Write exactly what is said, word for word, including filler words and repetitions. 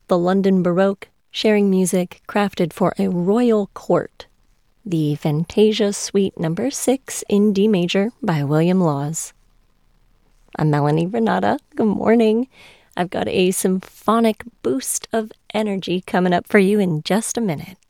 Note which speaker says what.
Speaker 1: the London Baroque, sharing music crafted for a royal court. The Fantasia Suite Number six in D major by William Laws. I'm Melanie Renata. Good morning. I've got a symphonic boost of energy coming up for you in just a minute.